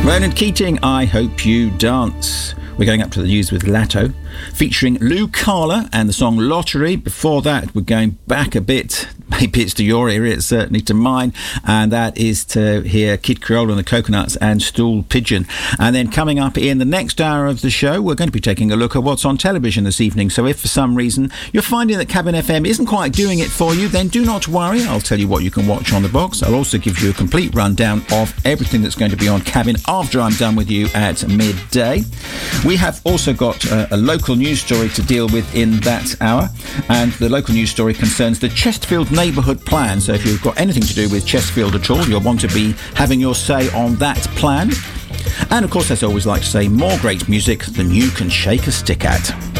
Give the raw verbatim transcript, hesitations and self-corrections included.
Ronan Keating, I Hope You Dance. We're going up to the news with Latto, featuring Lou Carla and the song Lottery. Before that, we're going back a bit. Maybe it's to your area, it's certainly to mine. And that is to hear Kid Creole and the Coconuts and Stool Pigeon. And then coming up in the next hour of the show, we're going to be taking a look at what's on television this evening. So if for some reason you're finding that Cabin F M isn't quite doing it for you, then do not worry. I'll tell you what you can watch on the box. I'll also give you a complete rundown of everything that's going to be on Cabin after I'm done with you at midday. We have also got uh, a local news story to deal with in that hour, and the local news story concerns the Chesterfield Neighbourhood Plan. So if you've got anything to do with Chesterfield at all, you'll want to be having your say on that plan. And of course, as I always like to say, more great music than you can shake a stick at.